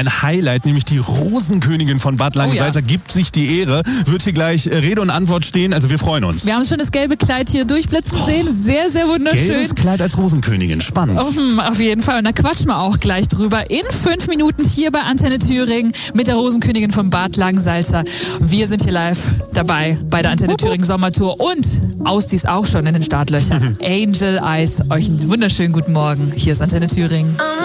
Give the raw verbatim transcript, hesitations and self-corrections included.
ein Highlight, nämlich die Rosenkönigin von Bad Langensalza, oh ja. gibt sich die Ehre, wird hier gleich Rede und Antwort stehen. Also wir freuen uns. Wir haben schon das gelbe Kleid hier durchblitzen sehen. Sehr, sehr wunderschön. Gelbes Kleid als Rosenkönigin. Spannend. Auf jeden Fall. Und da quatschen wir auch gleich drüber. In fünf Minuten hier bei Antenne Thüringen mit der Rosenkönigin von Bad Langensalza. Wir sind hier live dabei bei der Antenne Thüringen Sommertour. Und Austi ist auch schon in den Startlöchern. Angel Eyes. Euch einen wunderschönen guten Morgen. Hier ist Antenne Thüringen.